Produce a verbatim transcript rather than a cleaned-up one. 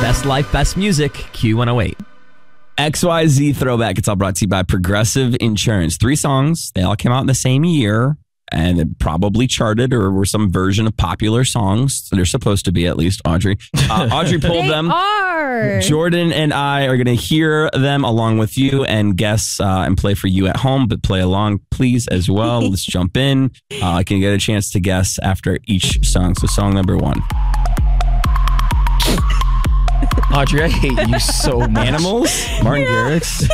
Best life, best music, Q one oh eight. X Y Z Throwback. It's all brought to you by Progressive Insurance. Three songs. They all came out in the same year. And it probably charted or were some version of popular songs. They're supposed to be, at least, Audrey. Uh, Audrey pulled they them. Are. Jordan and I are going to hear them along with you and guess uh, and play for you at home, but play along, please, as well. Let's jump in. Uh, I can get a chance to guess after each song. So song number one. Audrey, I hate you so much. Animals? Martin Garrix?